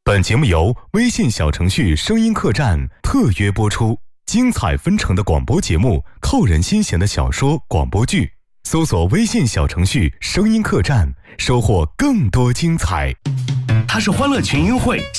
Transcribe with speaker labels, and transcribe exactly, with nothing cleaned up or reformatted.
Speaker 1: 本节目由微信小程序声音客栈特约播出，精彩纷呈的广播节目，扣人心弦的小说广播剧，搜索微信小程序声音客栈，收获更多精彩。
Speaker 2: 它是欢乐群英会